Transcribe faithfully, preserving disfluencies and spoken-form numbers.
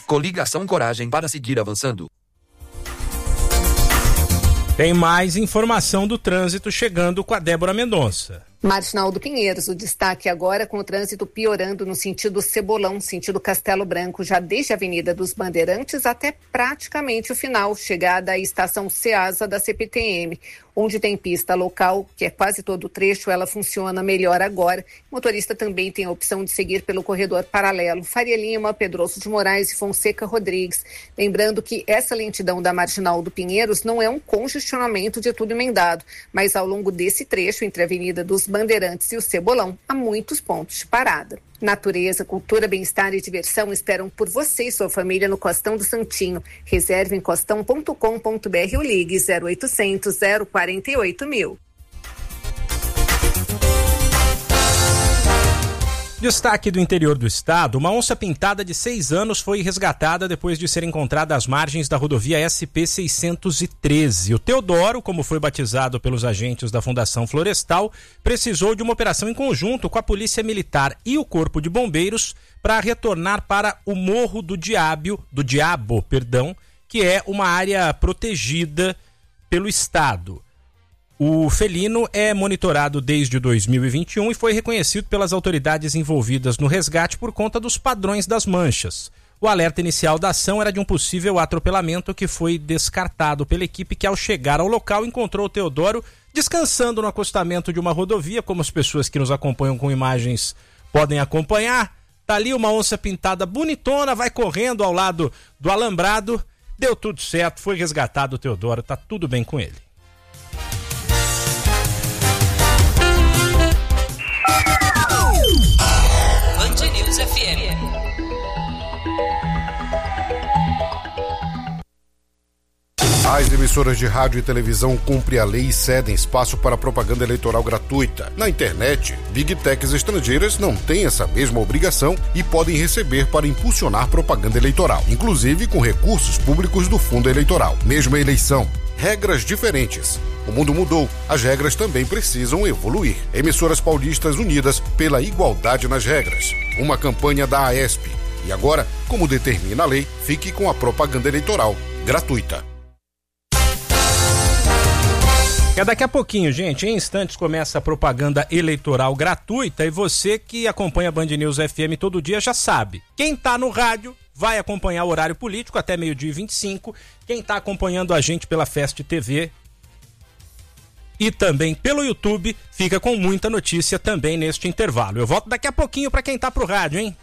Coligação Coragem para seguir avançando. Tem mais informação do trânsito chegando com a Débora Mendonça. Marginal do Pinheiros, o destaque agora com o trânsito piorando no sentido Cebolão, sentido Castelo Branco, já desde a Avenida dos Bandeirantes até praticamente o final, chegada à estação Ceasa da C P T M. Onde tem pista local, que é quase todo o trecho, ela funciona melhor agora. O motorista também tem a opção de seguir pelo corredor paralelo Faria Lima, Pedroso de Moraes e Fonseca Rodrigues. Lembrando que essa lentidão da Marginal do Pinheiros não é um congestionamento de tudo emendado, mas ao longo desse trecho, entre a Avenida dos Bandeirantes e o Cebolão, há muitos pontos de parada. Natureza, cultura, bem-estar e diversão esperam por você e sua família no Costão do Santinho. Reserve em costão ponto com ponto b r ou ligue zero oitocentos, zero quarenta e oito mil. Destaque do interior do estado: uma onça pintada de seis anos foi resgatada depois de ser encontrada às margens da rodovia S P seiscentos e treze. O Teodoro, como foi batizado pelos agentes da Fundação Florestal, precisou de uma operação em conjunto com a Polícia Militar e o Corpo de Bombeiros para retornar para o Morro do Diabo, do Diabo, perdão, que é uma área protegida pelo estado. O felino é monitorado desde dois mil e vinte e um e foi reconhecido pelas autoridades envolvidas no resgate por conta dos padrões das manchas. O alerta inicial da ação era de um possível atropelamento que foi descartado pela equipe que, ao chegar ao local, encontrou o Teodoro descansando no acostamento de uma rodovia, como as pessoas que nos acompanham com imagens podem acompanhar. Tá ali uma onça pintada bonitona, vai correndo ao lado do alambrado. Deu tudo certo, foi resgatado o Teodoro, tá tudo bem com ele. Band News F M. As emissoras de rádio e televisão cumprem a lei e cedem espaço para propaganda eleitoral gratuita. Na internet, Big Techs estrangeiras não têm essa mesma obrigação e podem receber para impulsionar propaganda eleitoral, inclusive com recursos públicos do fundo eleitoral. Mesma eleição, regras diferentes. O mundo mudou, as regras também precisam evoluir. Emissoras paulistas unidas pela igualdade nas regras. Uma campanha da AESP. E agora, como determina a lei, fique com a propaganda eleitoral gratuita. É daqui a pouquinho, gente. Em instantes começa a propaganda eleitoral gratuita e você que acompanha a Band News F M todo dia já sabe. Quem tá no rádio vai acompanhar o horário político até meio-dia e vinte e cinco. Quem tá acompanhando a gente pela Fest T V e também pelo YouTube fica com muita notícia também neste intervalo. Eu volto daqui a pouquinho para quem tá pro rádio, hein?